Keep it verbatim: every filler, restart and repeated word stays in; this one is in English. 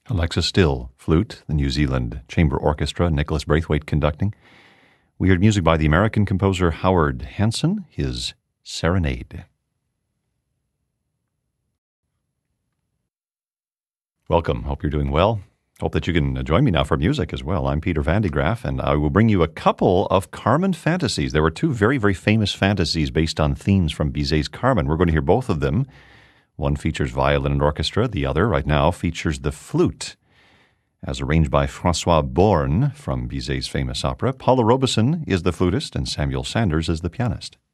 Alexa Still, flute, the New Zealand Chamber Orchestra, Nicholas Braithwaite conducting. We heard music by the American composer Howard Hanson, his Serenade. Welcome. Hope you're doing well. Hope that you can join me now for music as well. I'm Peter Van de Graaff, and I will bring you a couple of Carmen fantasies. There were two very, very famous fantasies based on themes from Bizet's Carmen. We're going to hear both of them. One features violin and orchestra. The other, right now, features the flute, as arranged by Francois Born from Bizet's famous opera. Paula Robeson is the flutist, and Samuel Sanders is the pianist.